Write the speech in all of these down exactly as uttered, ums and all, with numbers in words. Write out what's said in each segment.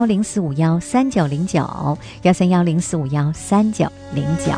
零四五幺三九零九幺三幺零四五幺三九零九。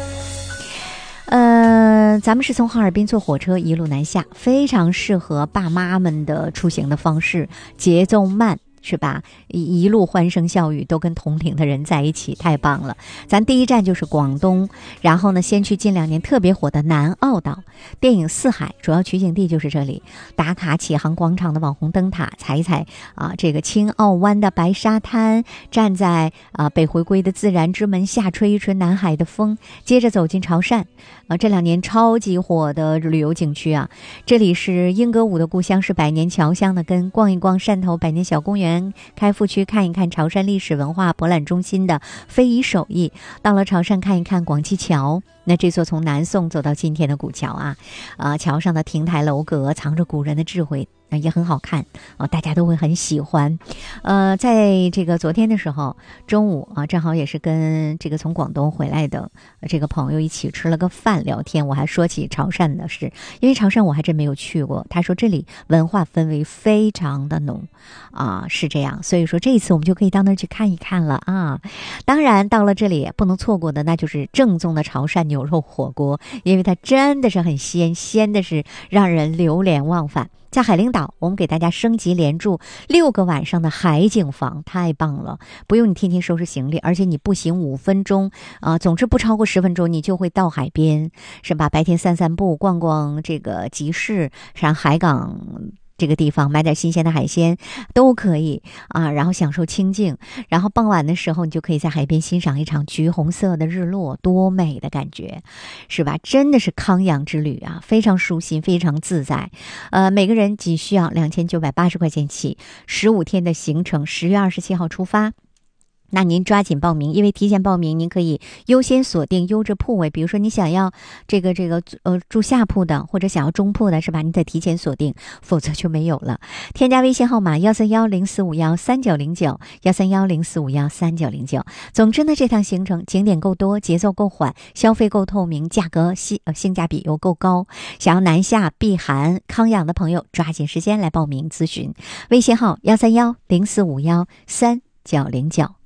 呃，咱们是从哈尔滨坐火车一路南下，非常适合爸妈们的出行的方式，节奏慢。是吧？一一路欢声笑语，都跟同龄的人在一起，太棒了。咱第一站就是广东，然后呢，先去近两年特别火的南澳岛。电影《四海》主要取景地就是这里，打卡启航广场的网红灯塔，踩一踩啊这个青澳湾的白沙滩，站在啊北回归的自然之门下，吹一吹南海的风，接着走进潮汕啊，这两年超级火的旅游景区啊。这里是英歌舞的故乡，是百年侨乡的根，逛一逛汕头百年小公园，开埠区看一看潮汕历史文化博览中心的非遗手艺，到了潮汕看一看广济桥，那这座从南宋走到今天的古桥啊，啊桥上的亭台楼阁藏着古人的智慧，也很好看啊，大家都会很喜欢。呃，在这个昨天的时候，中午啊，正好也是跟这个从广东回来的这个朋友一起吃了个饭聊天，我还说起潮汕的事，因为潮汕我还真没有去过。他说这里文化氛围非常的浓啊，是这样，所以说这一次我们就可以到那儿去看一看了啊。当然到了这里不能错过的那就是正宗的潮汕牛肉火锅，因为它真的是很鲜，鲜的是让人流连忘返。在海陵岛，我们给大家升级连住六个晚上的海景房，太棒了！不用你天天收拾行李，而且你步行五分钟，啊、呃，总之不超过十分钟，你就会到海边，是吧？白天散散步，逛逛这个集市，上海港这个地方买点新鲜的海鲜都可以啊，然后享受清静，然后傍晚的时候你就可以在海边欣赏一场橘红色的日落，多美的感觉，是吧？真的是康养之旅啊，非常舒心，非常自在。呃，每个人仅需要两千九百八十块钱起，十五天的行程，十月二十七号出发。那您抓紧报名，因为提前报名您可以优先锁定优质铺位，比如说你想要这个这个呃住下铺的，或者想要中铺的，是吧？你得提前锁定，否则就没有了。添加微信号码幺三幺零四五幺三九零九幺三幺零四五幺三九零九。总之呢，这趟行程景点够多，节奏够缓，消费够透明，价格性呃性价比又够高。想要南下避寒康养的朋友，抓紧时间来报名咨询。微信号幺三幺零四五幺三九零九。